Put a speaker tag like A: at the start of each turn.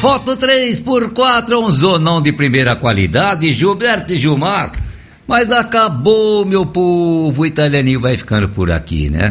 A: Foto 3x4, um zonão de primeira qualidade, Gilberto e Gilmar. Mas acabou, meu povo, o italianinho vai ficando por aqui, né?